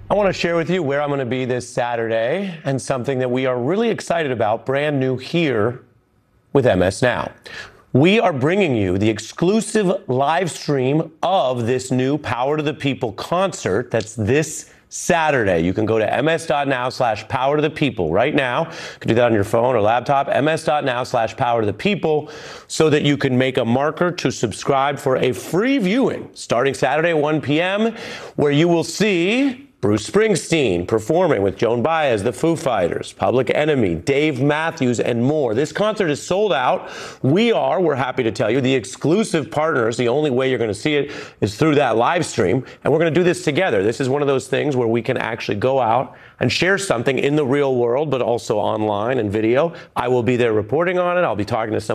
I want to share with you where I'm going to be this Saturday and something that we are really excited about, brand new here with MS Now. We are bringing you the exclusive live stream of this new Power to the People concert that's this Saturday. You can go to ms.now/power to the people right now. You can do that on your phone or laptop, ms.now/power to the people, so that you can make a marker to subscribe for a free viewing starting Saturday at 1 p.m., where you will see Bruce Springsteen performing with Joan Baez, the Foo Fighters, Public Enemy, Dave Matthews, and more. This concert is sold out. We're happy to tell you, the exclusive partners. The only way you're going to see it is through that live stream, and we're going to do this together. This is one of those things where we can actually go out and share something in the real world, but also online and video. I will be there reporting on it. I'll be talking to some